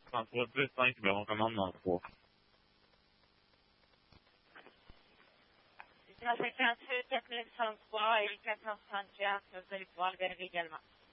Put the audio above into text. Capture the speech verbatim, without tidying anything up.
trente-trois plus cinq, je recommande dans trois. cinquante-huit, quatre mille cent trois et quatre cent soixante-quatre, vous allez pouvoir le vérifier également.